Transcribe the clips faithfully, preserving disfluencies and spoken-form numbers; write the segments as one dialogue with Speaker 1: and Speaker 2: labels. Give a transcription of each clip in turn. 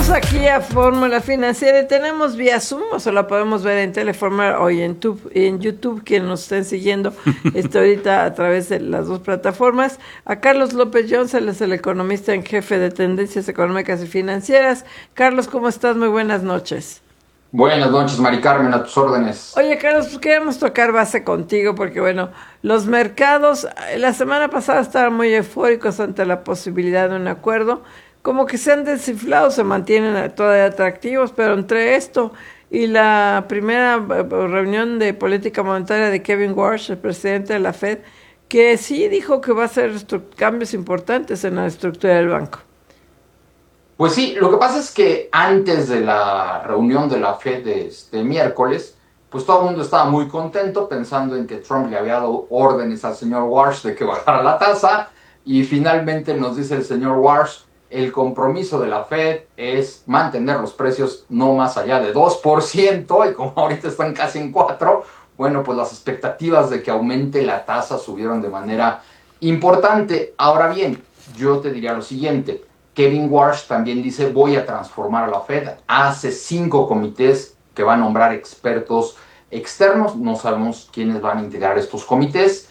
Speaker 1: Regresamos aquí a Fórmula Financiera y tenemos vía Zoom, o se la podemos ver en Telefórmula o en YouTube, en YouTube, quien nos estén siguiendo este, ahorita a través de las dos plataformas. A Carlos López Jones, él es el economista en jefe de Tendencias Económicas y Financieras. Carlos, ¿cómo estás? Muy buenas noches.
Speaker 2: Buenas noches, Mari Carmen, a tus órdenes.
Speaker 1: Oye, Carlos, pues queríamos tocar base contigo porque, bueno, los mercados la semana pasada estaban muy eufóricos ante la posibilidad de un acuerdo. Como que se han desinflado, se mantienen todavía atractivos, pero entre esto y la primera reunión de política monetaria de Kevin Warsh, el presidente de la Fed, que sí dijo que va a hacer cambios importantes en la estructura del banco.
Speaker 2: Pues sí, lo que pasa es que antes de la reunión de la Fed de este miércoles, pues todo el mundo estaba muy contento pensando en que Trump le había dado órdenes al señor Warsh de que bajara la tasa, y finalmente nos dice el señor Warsh: el compromiso de la Fed es mantener los precios no más allá de dos por ciento, y como ahorita están casi en cuatro por ciento, bueno, pues las expectativas de que aumente la tasa subieron de manera importante. Ahora bien, yo te diría lo siguiente: Kevin Warsh también dice: voy a transformar a la Fed. Hace cinco comités que va a nombrar expertos externos, no sabemos quiénes van a integrar estos comités,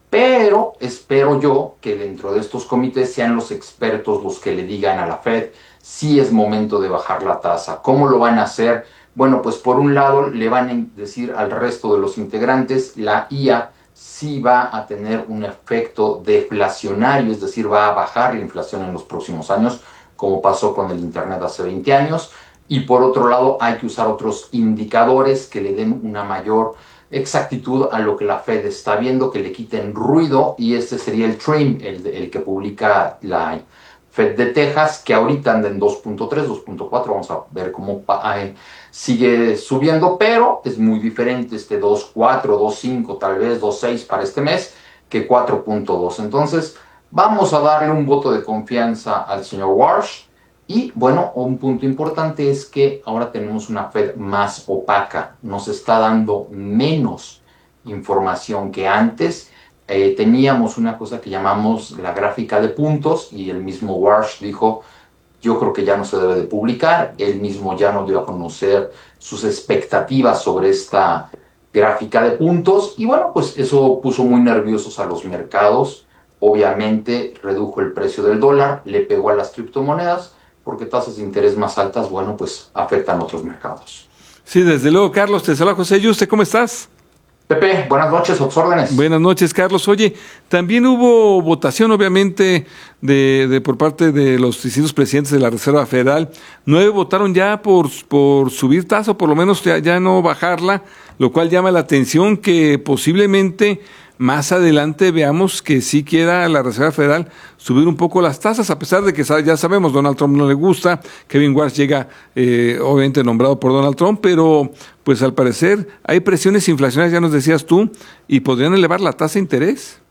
Speaker 2: pero espero yo que dentro de estos comités sean los expertos los que le digan a la Fed si es momento de bajar la tasa. ¿Cómo lo van a hacer? Bueno, pues por un lado le van a decir al resto de los integrantes: la I A sí va a tener un efecto deflacionario, es decir, va a bajar la inflación en los próximos años, como pasó con el Internet hace veinte años. Y por otro lado hay que usar otros indicadores que le den una mayor exactitud a lo que la Fed está viendo, que le quiten ruido, y este sería el T R I M, el, el que publica la Fed de Texas, que ahorita anda en dos punto tres, dos punto cuatro, vamos a ver cómo eh, sigue subiendo, pero es muy diferente este dos punto cuatro, dos punto cinco, tal vez dos punto seis para este mes, que cuatro punto dos. Entonces vamos a darle un voto de confianza al señor Warsh. Y bueno, un punto importante es que ahora tenemos una Fed más opaca, nos está dando menos información que antes. Eh, teníamos una cosa que llamamos la gráfica de puntos, y el mismo Warsh dijo: yo creo que ya no se debe de publicar. Él mismo ya nos dio a conocer sus expectativas sobre esta gráfica de puntos, y bueno, pues eso puso muy nerviosos a los mercados. Obviamente redujo el precio del dólar, le pegó a las criptomonedas, porque tasas de interés más altas, bueno, pues afectan otros mercados.
Speaker 3: Sí, desde luego, Carlos. Te saluda José Yuste, ¿cómo estás?
Speaker 2: Pepe, buenas noches, a tus órdenes.
Speaker 3: Buenas noches, Carlos. Oye, también hubo votación, obviamente, de, de por parte de los distintos presidentes de la Reserva Federal. Nueve votaron ya por, por subir tasa, o por lo menos ya, ya no bajarla, lo cual llama la atención que posiblemente más adelante veamos que sí quiera la Reserva Federal subir un poco las tasas, a pesar de que ya sabemos, Donald Trump no le gusta, Kevin Warsh llega eh, obviamente nombrado por Donald Trump, pero pues al parecer hay presiones inflacionarias, ya nos decías tú, y podrían elevar la tasa de interés.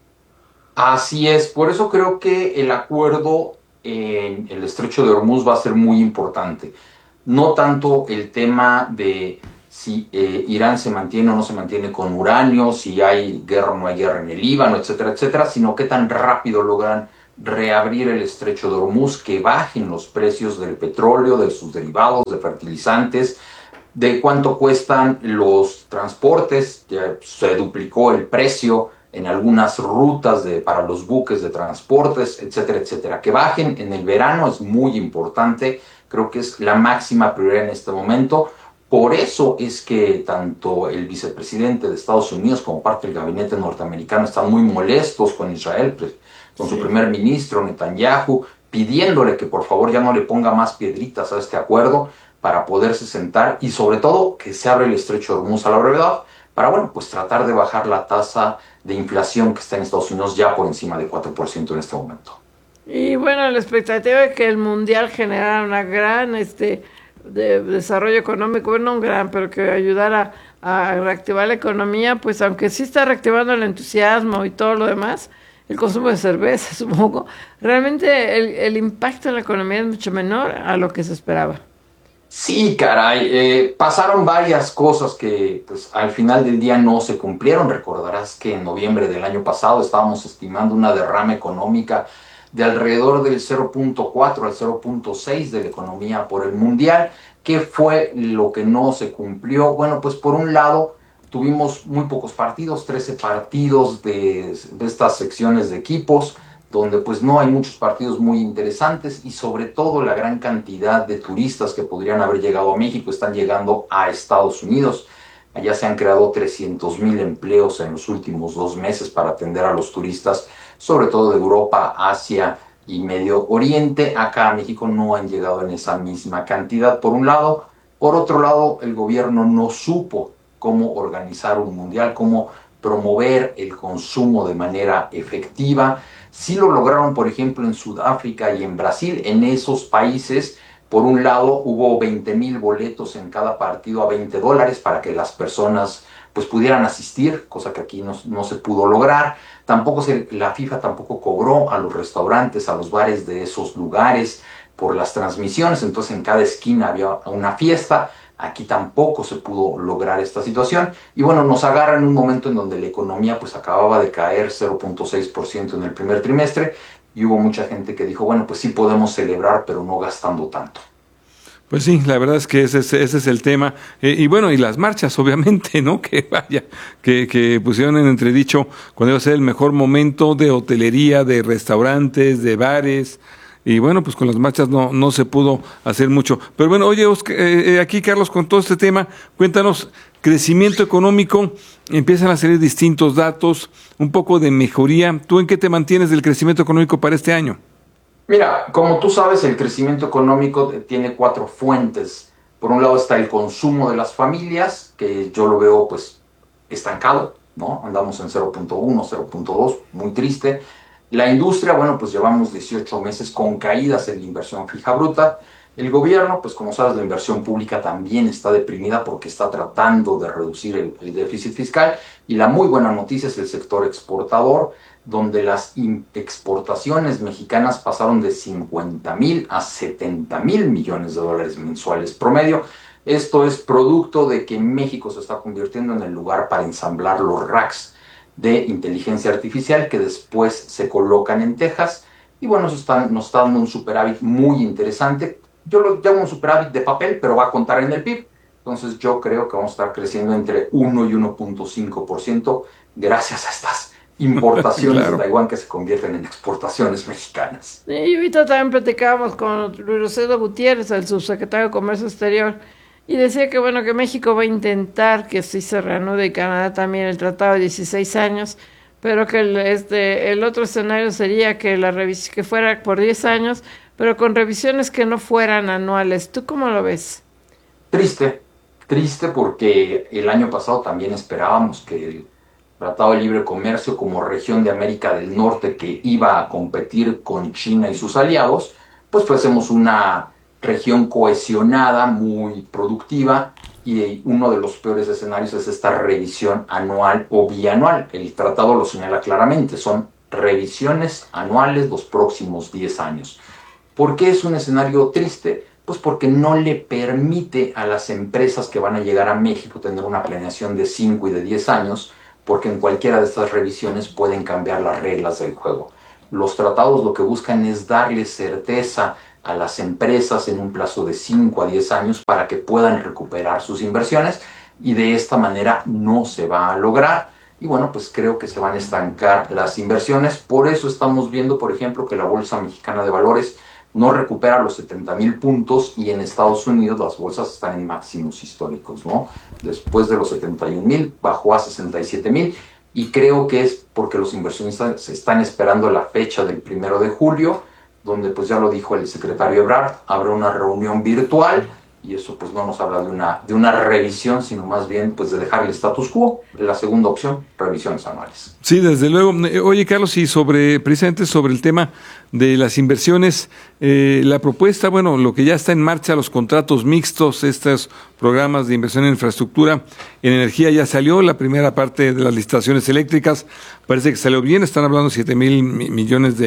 Speaker 2: Así es, por eso creo que el acuerdo en el Estrecho de Hormuz va a ser muy importante. No tanto el tema de si eh, Irán se mantiene o no se mantiene con uranio, si hay guerra o no hay guerra en el Líbano, etcétera, etcétera, sino qué tan rápido logran reabrir el Estrecho de Hormuz, que bajen los precios del petróleo, de sus derivados, de fertilizantes, de cuánto cuestan los transportes. Ya se duplicó el precio en algunas rutas de, para los buques de transportes, etcétera, etcétera. Que bajen en el verano es muy importante, creo que es la máxima prioridad en este momento. Por eso es que tanto el vicepresidente de Estados Unidos como parte del gabinete norteamericano están muy molestos con Israel, con sí. su primer ministro Netanyahu, pidiéndole que por favor ya no le ponga más piedritas a este acuerdo para poderse sentar, y sobre todo que se abra el Estrecho de Hormuz a la brevedad para, bueno, pues tratar de bajar la tasa de inflación que está en Estados Unidos ya por encima de cuatro por ciento en este momento.
Speaker 1: Y bueno, la expectativa es que el mundial generara una gran este de desarrollo económico, bueno, un gran, pero que ayudara a reactivar la economía, pues aunque sí está reactivando el entusiasmo y todo lo demás, el consumo de cerveza, supongo, realmente el, el impacto en la economía es mucho menor a lo que se esperaba.
Speaker 2: Sí, caray, eh, pasaron varias cosas que pues al final del día no se cumplieron. Recordarás que en noviembre del año pasado estábamos estimando una derrama económica de alrededor del cero punto cuatro al cero punto seis de la economía por el mundial. ¿Qué fue lo que no se cumplió? Bueno, pues por un lado tuvimos muy pocos partidos, trece partidos de, de estas secciones de equipos, donde pues no hay muchos partidos muy interesantes y sobre todo la gran cantidad de turistas que podrían haber llegado a México están llegando a Estados Unidos. Allá se han creado trescientos mil empleos en los últimos dos meses para atender a los turistas, sobre todo de Europa, Asia y Medio Oriente. Acá a México no han llegado en esa misma cantidad, por un lado. Por otro lado, el gobierno no supo cómo organizar un mundial, cómo promover el consumo de manera efectiva. Sí lo lograron, por ejemplo, en Sudáfrica y en Brasil. En esos países, por un lado, hubo veinte mil boletos en cada partido a veinte dólares para que las personas pues, pudieran asistir, cosa que aquí no, no se pudo lograr. Tampoco se, la FIFA tampoco cobró a los restaurantes, a los bares de esos lugares por las transmisiones. Entonces, en cada esquina había una fiesta. Aquí tampoco se pudo lograr esta situación. Y bueno, nos agarra en un momento en donde la economía pues acababa de caer cero punto seis por ciento en el primer trimestre y hubo mucha gente que dijo, bueno, pues sí podemos celebrar, pero no gastando tanto.
Speaker 3: Pues sí, la verdad es que ese es, ese es el tema. Eh, y bueno, y las marchas, obviamente, ¿no? Que vaya, que, que pusieron en entredicho cuando iba a ser el mejor momento de hotelería, de restaurantes, de bares. Y bueno, pues con las marchas no, no se pudo hacer mucho. Pero bueno, oye, Oscar, eh, aquí Carlos, con todo este tema, cuéntanos, crecimiento económico, empiezan a salir distintos datos, un poco de mejoría. ¿Tú en qué te mantienes del crecimiento económico para este año?
Speaker 2: Mira, como tú sabes, el crecimiento económico tiene cuatro fuentes. Por un lado está el consumo de las familias, que yo lo veo pues estancado, ¿no? Andamos en cero punto uno, cero punto dos, muy triste. La industria, bueno, pues llevamos dieciocho meses con caídas en la inversión fija bruta. El gobierno, pues como sabes, la inversión pública también está deprimida porque está tratando de reducir el, el déficit fiscal. Y la muy buena noticia es el sector exportador, donde las exportaciones mexicanas pasaron de cincuenta mil a setenta mil millones de dólares mensuales promedio. Esto es producto de que México se está convirtiendo en el lugar para ensamblar los racks de inteligencia artificial que después se colocan en Texas. Y bueno, eso está, nos está dando un superávit muy interesante. Yo lo llamo un superávit de papel, pero va a contar en el P I B. Entonces yo creo que vamos a estar creciendo entre uno y uno punto cinco por ciento gracias a estas importaciones claro. de Taiwán que se convierten en exportaciones mexicanas.
Speaker 1: Y ahorita también platicábamos con Luis Roseldo Gutiérrez, el subsecretario de Comercio Exterior, y decía que bueno que México va a intentar que sí se reanude y Canadá también el tratado de dieciséis años, pero que el, este, el otro escenario sería que la revis- que fuera por diez años, pero con revisiones que no fueran anuales. ¿Tú cómo lo ves?
Speaker 2: Triste, triste porque el año pasado también esperábamos que el Tratado de Libre Comercio como región de América del Norte que iba a competir con China y sus aliados, pues fuésemos una región cohesionada, muy productiva, y uno de los peores escenarios es esta revisión anual o bianual. El tratado lo señala claramente, son revisiones anuales los próximos diez años. ¿Por qué es un escenario triste? Pues porque no le permite a las empresas que van a llegar a México tener una planeación de cinco y de diez años, porque en cualquiera de estas revisiones pueden cambiar las reglas del juego. Los tratados lo que buscan es darle certeza a las empresas en un plazo de cinco a diez años para que puedan recuperar sus inversiones y de esta manera no se va a lograr. Y bueno, pues creo que se van a estancar las inversiones. Por eso estamos viendo, por ejemplo, que la Bolsa Mexicana de Valores no recupera los setenta mil puntos y en Estados Unidos las bolsas están en máximos históricos, ¿no? Después de los setenta y un mil bajó a sesenta y siete mil y creo que es porque los inversionistas se están esperando la fecha del primero de julio, donde pues ya lo dijo el secretario Ebrard, habrá una reunión virtual y eso pues no nos habla de una, de una revisión, sino más bien pues de dejar el status quo. La segunda opción, revisiones anuales.
Speaker 3: Sí, desde luego. Oye, Carlos, y sobre precisamente sobre el tema de las inversiones, eh, la propuesta, bueno, lo que ya está en marcha, los contratos mixtos, estos programas de inversión en infraestructura, en energía ya salió, la primera parte de las licitaciones eléctricas parece que salió bien, están hablando de siete mil millones de